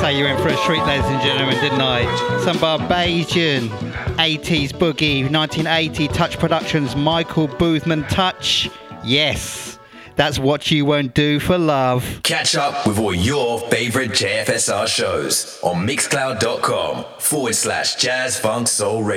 say you went for a treat, ladies and gentlemen, didn't I? Some Barbadian 80s boogie, 1980 Touch Productions, Michael Boothman Touch. Yes, that's what you won't do for love. Catch up with all your favourite JFSR shows on mixcloud.com/Jazz Funk Soul Radio.